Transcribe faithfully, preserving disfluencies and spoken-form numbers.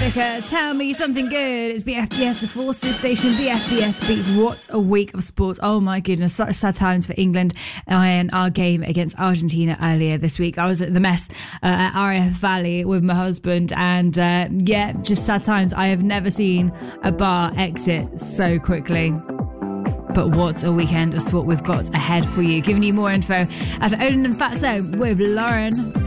Vicar, tell me something good. It's B F B S, the Forces station. B F B S beats. What a week of sport. Oh my goodness, such sad times for England and our game against Argentina earlier this week. I was at the mess uh, at R A F Valley with my husband, and uh, yeah, just sad times. I have never seen a bar exit so quickly. But what a weekend of sport we've got ahead for you. Giving you more info at Odin and Fatso with Lauren.